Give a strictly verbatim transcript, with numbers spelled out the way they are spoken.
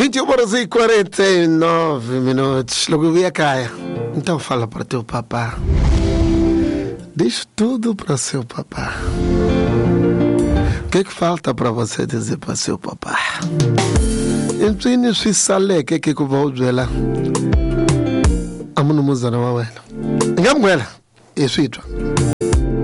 vinte e uma horas e quarenta e nove minutos. Logo vi a caia. Então fala para teu papá. Diz tudo para seu papá. O que é que falta para você dizer para seu papá? Então, eu fiz salé, que é que eu vou dizer lá? Amo no mundo, não é? Engamo ela. Isso, isso.